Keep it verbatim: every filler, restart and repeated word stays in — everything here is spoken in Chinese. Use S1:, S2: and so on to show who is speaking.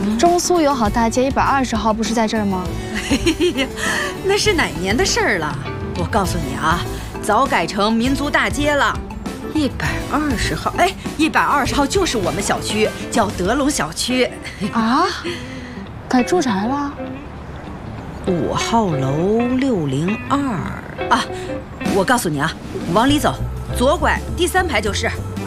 S1: 中苏友好大街一百二十号不是在这儿吗？
S2: 哎呀，那是哪年的事儿了？我告诉你啊，早改成民族大街了。一百二十号，哎，一百二十号就是我们小区，叫德龙小区。
S1: 啊，改住宅了？
S2: 五号楼六零二啊！我告诉你啊，往里走，左拐第三排就是。